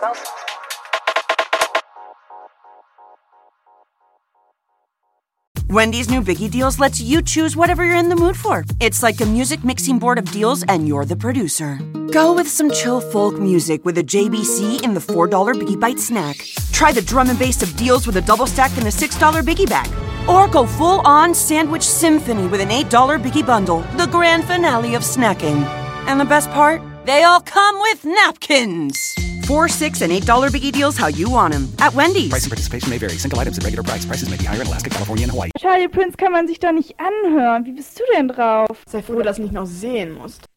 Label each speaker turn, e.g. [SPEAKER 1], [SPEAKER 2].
[SPEAKER 1] Wendy's new Biggie Deals lets you choose whatever you're in the mood for. It's like a music mixing board of deals, and you're the producer. Go with some chill folk music with a JBC in the $4 Biggie Bite snack. Try the drum and bass of deals with a double stack in the $6 Biggie bag. Or go full-on sandwich symphony with an $8 Biggie bundle, the grand finale of snacking. And the best part? They all come with napkins. $4, $6, and $8 Biggie Deals how you want them. At Wendy's.
[SPEAKER 2] Price and participation may vary. Single items at regular price. Prices may be higher in Alaska, California, and Hawaii.
[SPEAKER 3] Charlie Prince kann man sich doch nicht anhören. Wie bist du denn drauf?
[SPEAKER 4] Sei froh, dass du nicht noch sehen musst.